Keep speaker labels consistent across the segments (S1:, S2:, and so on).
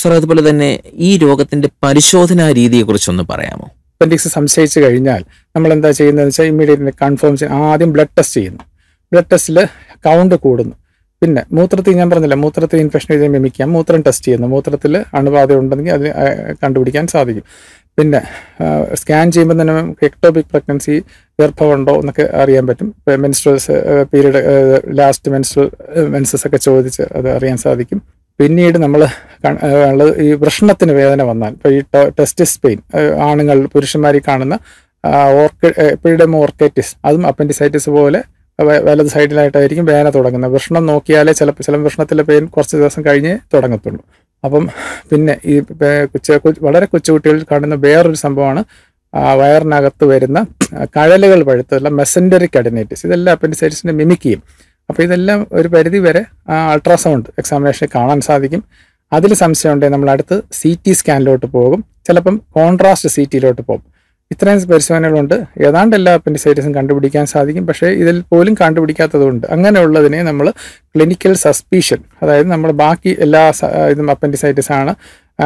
S1: Sir, അതുപോലെ തന്നെ ഈ രോഗത്തിന്റെ പരിശോധനാ രീതിയെക്കുറിച്ചൊന്ന് പറയാമോ?
S2: അപ്പൻഡിക്സ് സംശയിച്ചു കഴിഞ്ഞാൽ നമ്മൾ എന്താ ചെയ്യുന്നതെന്ന് വെച്ചാൽ ഇമ്മീഡിയറ്റ്ലി കൺഫേം ചെയ്യും. ആദ്യം ബ്ലഡ് ടെസ്റ്റ് ചെയ്യുന്നു. ബ്ലഡ് ടെസ്റ്റിൽ കൗണ്ട് കൂടുന്നു. പിന്നെ മൂത്രത്തിൽ, ഞാൻ പറഞ്ഞില്ല, മൂത്രത്തിൽ ഇൻഫെക്ഷൻ ചെയ്ത് മിമിക്കാം. മൂത്രം ടെസ്റ്റ് ചെയ്യുന്നു. മൂത്രത്തിൽ അണുബാധ ഉണ്ടെങ്കിൽ അത് കണ്ടുപിടിക്കാൻ സാധിക്കും. പിന്നെ സ്കാൻ ചെയ്യുമ്പോൾ തന്നെ എക്ടോപിക് പ്രഗ്നൻസി, ഗർഭമുണ്ടോ എന്നൊക്കെ അറിയാൻ പറ്റും. മെൻസ്ട്രൽസ് പീരീഡ്, ലാസ്റ്റ് മെൻസസ് ഒക്കെ ചോദിച്ച് അത് അറിയാൻ സാധിക്കും. പിന്നീട് നമ്മൾ ഈ വൃഷണത്തിന് വേദന വന്നാൽ, ഇപ്പോൾ ഈ ടെസ്റ്റിസ് പെയിൻ, ആണുങ്ങൾ പുരുഷന്മാരിൽ കാണുന്ന എപ്പിഡെമോ ഓർക്കൈറ്റിസ്, അതും അപ്പൻഡിസൈറ്റിസ് പോലെ വലത് സൈഡിലായിട്ടായിരിക്കും വേദന തുടങ്ങുന്നത്. വൃഷണം നോക്കിയാലേ ചില വൃഷണത്തിലെ പെയിൻ കുറച്ച് ദിവസം കഴിഞ്ഞേ തുടങ്ങത്തുള്ളൂ. അപ്പം പിന്നെ ഈ വളരെ കൊച്ചുകുട്ടികളിൽ കാണുന്ന വേറൊരു സംഭവമാണ് വയറിനകത്ത് വരുന്ന കഴലുകൾ പഴുത്തുള്ള മെസൻറ്ററിക് അഡിനൈറ്റിസ്. ഇതെല്ലാം അപ്പൻഡിസൈറ്റിസിനെ മിമിക് ചെയ്യും. അപ്പോൾ ഇതെല്ലാം ഒരു പരിധി വരെ അൾട്രാസൗണ്ട് എക്സാമിനേഷനിൽ കാണാൻ സാധിക്കും. അതിൽ സംശയം ഉണ്ടെങ്കിൽ നമ്മൾ അടുത്ത് CT സ്കാനിലോട്ട് പോകും. ചിലപ്പം കോൺട്രാസ്റ്റ് CTയിലോട്ട് പോകും. ഇത്രയും പരിശോധനകളുണ്ട്. ഏതാണ്ട് എല്ലാ അപ്പൻഡിസൈറ്റിസും കണ്ടുപിടിക്കാൻ സാധിക്കും. പക്ഷേ ഇതിൽ പോലും കണ്ടുപിടിക്കാത്തതുണ്ട്. അങ്ങനെയുള്ളതിനെ നമ്മൾ ക്ലിനിക്കൽ സസ്പീഷൻ, അതായത് നമ്മൾ ബാക്കി എല്ലാ ഇതും അപ്പൻഡിസൈറ്റിസ് ആണ്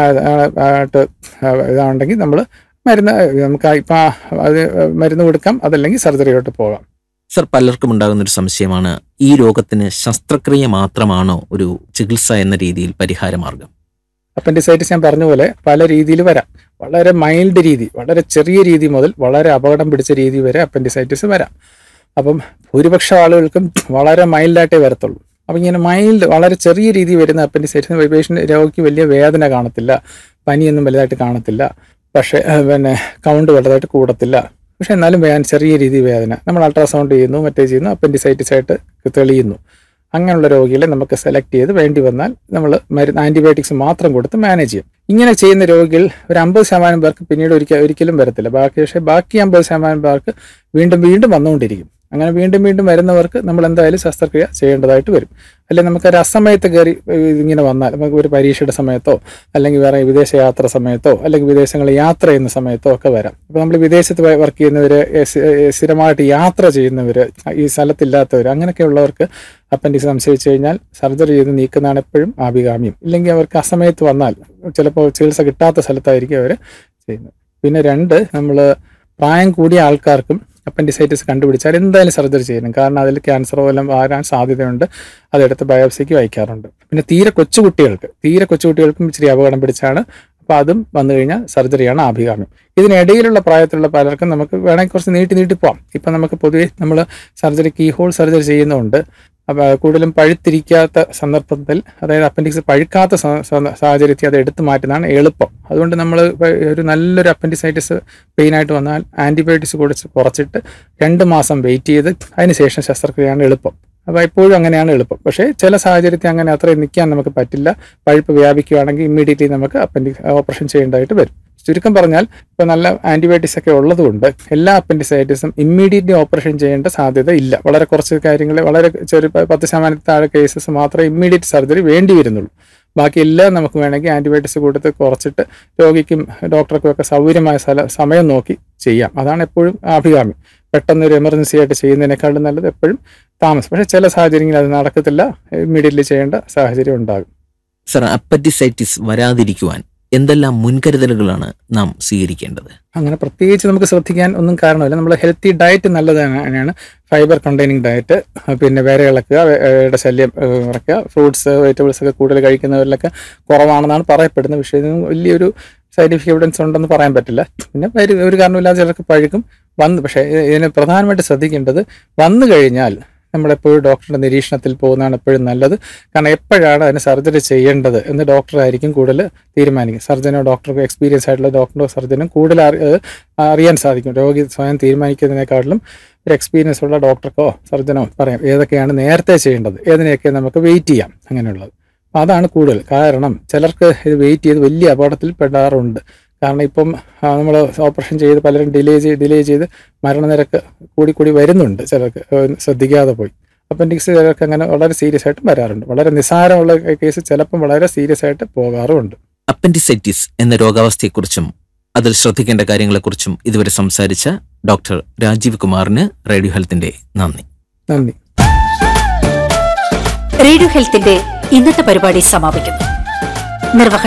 S2: ഇതാണെങ്കിൽ നമ്മൾ നമുക്ക് ഇപ്പം അത് മരുന്ന് കൊടുക്കാം, അതല്ലെങ്കിൽ സർജറിയിലോട്ട് പോകാം.
S1: സർ, പലർക്കും ഉണ്ടാകുന്നൊരു സംശയമാണ്, ഈ രോഗത്തിന് ശസ്ത്രക്രിയ മാത്രമാണോ ഒരു ചികിത്സ എന്ന രീതിയിൽ പരിഹാരമാർഗം?
S2: അപ്പൻഡിസൈറ്റിസ് ഞാൻ പറഞ്ഞ പോലെ പല രീതിയിൽ വരാം. വളരെ മൈൽഡ് രീതി, വളരെ ചെറിയ രീതി മുതൽ വളരെ അപകടം പിടിച്ച രീതി വരെ അപ്പൻഡിസൈറ്റിസ് വരാം. അപ്പം ഭൂരിപക്ഷം ആളുകൾക്കും വളരെ മൈൽഡായിട്ടേ വരത്തുള്ളൂ. അപ്പം ഇങ്ങനെ വളരെ ചെറിയ രീതി വരുന്ന അപ്പൻഡിസൈറ്റിസ് പേഷ്യൻ്റ് രോഗിക്ക് വലിയ വേദന കാണത്തില്ല, പനിയൊന്നും വലുതായിട്ട് കാണത്തില്ല, പക്ഷേ പിന്നെ കൗണ്ട് വലുതായിട്ട് കൂടത്തില്ല. പക്ഷെ എന്നാലും ചെറിയ രീതി വേദന, നമ്മൾ അൾട്രാസൗണ്ട് ചെയ്യുന്നു, മറ്റേ ചെയ്യുന്നു, അപ്പൻഡിസൈറ്റിസ് ആയിട്ട് തെളിയുന്നു. അങ്ങനെയുള്ള രോഗികളെ നമുക്ക് സെലക്ട് ചെയ്ത് വേണ്ടി വന്നാൽ നമ്മൾ ആൻറ്റിബയോട്ടിക്സ് മാത്രം കൊടുത്ത് മാനേജ് ചെയ്യും. ഇങ്ങനെ ചെയ്യുന്ന രോഗികൾ ഒരു 50% പേർക്ക് പിന്നീട് ഒരിക്കലും വരത്തില്ല. ബാക്കി 50% പേർക്ക് വീണ്ടും വീണ്ടും വന്നുകൊണ്ടിരിക്കും. അങ്ങനെ വീണ്ടും വീണ്ടും വരുന്നവർക്ക് നമ്മൾ എന്തായാലും ശസ്ത്രക്രിയ ചെയ്യേണ്ടതായിട്ട് വരും. അല്ലെങ്കിൽ നമുക്കൊരു അസമയത്ത് കയറി ഇങ്ങനെ വന്നാൽ, നമുക്ക് ഒരു പരീക്ഷയുടെ സമയത്തോ അല്ലെങ്കിൽ വേറെ വിദേശ യാത്ര സമയത്തോ അല്ലെങ്കിൽ വിദേശങ്ങളിൽ യാത്ര ചെയ്യുന്ന സമയത്തോ ഒക്കെ വരാം. അപ്പോൾ നമ്മൾ വിദേശത്ത് വർക്ക് ചെയ്യുന്നവർ, സ്ഥിരമായിട്ട് യാത്ര ചെയ്യുന്നവർ, ഈ സ്ഥലത്തില്ലാത്തവർ, അങ്ങനെയൊക്കെയുള്ളവർക്ക് അപ്പൻഡിക്സ് സംശയിച്ചു കഴിഞ്ഞാൽ സർജറി ചെയ്ത് നീക്കുന്നതാണ് എപ്പോഴും ആഭികാമ്യം. ഇല്ലെങ്കിൽ അവർക്ക് അസമയത്ത് വന്നാൽ ചിലപ്പോൾ ചികിത്സ കിട്ടാത്ത സ്ഥലത്തായിരിക്കും അവർ ചെയ്യുന്നത്. പിന്നെ 2, നമ്മൾ പ്രായം കൂടിയ ആൾക്കാർക്കും അപ്പൻഡിസൈറ്റിസ് കണ്ടുപിടിച്ചാൽ എന്തായാലും സർജറി ചെയ്യണം. കാരണം അതിൽ ക്യാൻസറോ എല്ലാം വരാൻ സാധ്യതയുണ്ട്. അതെടുത്ത് ബയോപ്സിക്ക് അയക്കാറുണ്ട്. പിന്നെ തീരെ കൊച്ചുകുട്ടികൾക്കും ഇച്ചിരി അപകടം പിടിച്ചാണ്. അപ്പോൾ അതും വന്നു കഴിഞ്ഞാൽ സർജറിയാണ് ആഭികാമ്യം. ഇതിനിടയിലുള്ള പ്രായത്തിലുള്ള പലർക്കും നമുക്ക് വേണമെങ്കിൽ കുറച്ച് നീട്ടി പോകാം. ഇപ്പം നമുക്ക് പൊതുവെ നമ്മൾ കീഹോൾ സർജറി ചെയ്യുന്നുണ്ട്. അപ്പോൾ കൂടുതലും പഴുത്തിരിക്കാത്ത സന്ദർഭത്തിൽ, അതായത് അപ്പൻഡിക്സ് പഴുക്കാത്ത സാഹചര്യത്തിൽ അത് എടുത്തു മാറ്റുന്നതാണ് എളുപ്പം. അതുകൊണ്ട് നമ്മൾ ഒരു നല്ലൊരു അപ്പൻഡിസൈറ്റിസ് പെയിനായിട്ട് വന്നാൽ ആൻറ്റിബയോട്ടിക്സ് കുറച്ചിട്ട് 2 മാസം വെയിറ്റ് ചെയ്ത് അതിനുശേഷം ശസ്ത്രക്രിയയാണ് എളുപ്പം. അപ്പോൾ എപ്പോഴും അങ്ങനെയാണ് എളുപ്പം. പക്ഷേ ചില സാഹചര്യത്തിൽ അങ്ങനെ അത്രയും നിൽക്കാൻ നമുക്ക് പറ്റില്ല. പഴുപ്പ് വ്യാപിക്കുകയാണെങ്കിൽ ഇമ്മീഡിയറ്റ്ലി നമുക്ക് ഓപ്പറേഷൻ ചെയ്യേണ്ടതായിട്ട് വരും. ചുരുക്കം പറഞ്ഞാൽ, ഇപ്പോൾ നല്ല ആൻറ്റിബയോട്ടിക്സ് ഒക്കെ ഉള്ളതുകൊണ്ട് എല്ലാ അപ്പൻഡിസൈറ്റിസും ഇമ്മീഡിയറ്റ്ലി ഓപ്പറേഷൻ ചെയ്യേണ്ട സാധ്യത ഇല്ല. വളരെ കുറച്ച് കാര്യങ്ങൾ, വളരെ 10% താഴെ കേസസ് മാത്രമേ ഇമ്മീഡിയറ്റ് സർജറി വേണ്ടി വരുന്നുള്ളൂ. ബാക്കി എല്ലാം നമുക്ക് വേണമെങ്കിൽ ആൻറ്റിബയോട്ടിക്സ് കൊടുത്ത് കുറച്ചിട്ട് രോഗിക്കും ഡോക്ടർക്കും ഒക്കെ സൗകര്യമായ സമയം നോക്കി ചെയ്യാം. അതാണ് എപ്പോഴും ആഭികാമ്യം. പെട്ടെന്നൊരു എമർജൻസി ആയിട്ട് ചെയ്യുന്നതിനേക്കാളും നല്ലത് എപ്പോഴും താമസം. പക്ഷേ ചില സാഹചര്യങ്ങളിൽ അത് നടക്കത്തില്ല, ഇമ്മീഡിയറ്റ്ലി ചെയ്യേണ്ട സാഹചര്യം ഉണ്ടാകും.
S1: സർ, അപ്പൻഡിസൈറ്റിസ് വരാതിരിക്കുവാൻ എന്തെല്ലാം മുൻകരുതലുകളാണ് നാം സ്വീകരിക്കേണ്ടത്?
S2: അങ്ങനെ പ്രത്യേകിച്ച് നമുക്ക് ശ്രദ്ധിക്കാൻ ഒന്നും കാരണമില്ല. നമ്മൾ ഹെൽത്തി ഡയറ്റ് നല്ലതാണ്. ഫൈബർ കണ്ടെയ്നിങ് ഡയറ്റ്, പിന്നെ വേറെ ഇളക്കുക, ശല്യം കുറയ്ക്കുക, ഫ്രൂട്ട്സ് വെജിറ്റബിൾസ് ഒക്കെ കൂടുതൽ കഴിക്കുന്നവരിലൊക്കെ കുറവാണെന്നാണ് പറയപ്പെടുന്നത്. പക്ഷേ ഇതിന് വലിയൊരു സയൻറ്റിഫിക് എവിഡൻസ് ഉണ്ടെന്ന് പറയാൻ പറ്റില്ല. പിന്നെ ഒരു കാരണമില്ലാതെ ചിലർക്ക് പഴുക്കും പക്ഷേ ഇതിന് പ്രധാനമായിട്ട് ശ്രദ്ധിക്കേണ്ടത്, വന്നു കഴിഞ്ഞാൽ നമ്മളെപ്പോഴും ഡോക്ടറുടെ നിരീക്ഷണത്തിൽ പോകുന്നതാണ് എപ്പോഴും നല്ലത്. കാരണം എപ്പോഴാണ് അതിന് സർജറി ചെയ്യേണ്ടത് എന്ന് ഡോക്ടറായിരിക്കും കൂടുതൽ തീരുമാനിക്കും. സർജനോ ഡോക്ടർക്കോ, എക്സ്പീരിയൻസ് ആയിട്ടുള്ള ഡോക്ടറോ സർജനും കൂടുതൽ അറിയാൻ സാധിക്കും. രോഗി സ്വയം തീരുമാനിക്കുന്നതിനേക്കാളും ഒരു എക്സ്പീരിയൻസ് ഉള്ള ഡോക്ടർക്കോ സർജനോ പറയാം ഏതൊക്കെയാണ് നേരത്തെ ചെയ്യേണ്ടത്, ഏതിനെയൊക്കെ നമുക്ക് വെയിറ്റ് ചെയ്യാം. അങ്ങനെയുള്ളത് അതാണ് കൂടുതൽ. കാരണം ചിലർക്ക് ഇത് വെയിറ്റ് ചെയ്ത് വലിയ അപകടത്തിൽ പെടാറുണ്ട്. കാരണം ഇപ്പം നമ്മൾ ഓപ്പറേഷൻ ചെയ്ത് പലരും ഡിലേ ചെയ്ത് മരണനിരക്ക് കൂടി വരുന്നുണ്ട്. ചിലർക്ക് ശ്രദ്ധിക്കാതെ പോയി. അപ്പൻഡിക്സ് ചിലർക്ക് അങ്ങനെ വളരെ സീരിയസ് ആയിട്ട് വരാറുണ്ട്. വളരെ നിസ്സാരമുള്ള കേസ് ചിലപ്പം വളരെ സീരിയസ് ആയിട്ട് പോകാറുമുണ്ട്.
S1: അപ്പൻഡിസൈറ്റിസ് എന്ന രോഗാവസ്ഥയെക്കുറിച്ചും അതിൽ ശ്രദ്ധിക്കേണ്ട കാര്യങ്ങളെക്കുറിച്ചും ഇതുവരെ സംസാരിച്ച ഡോക്ടർ രാജീവ് കുമാറിന് റേഡിയോ ഹെൽത്തിന്റെ നന്ദി.
S3: റേഡിയോ ഹെൽത്തിന്റെ ഇന്നത്തെ പരിപാടി സമാപിക്കുന്നു.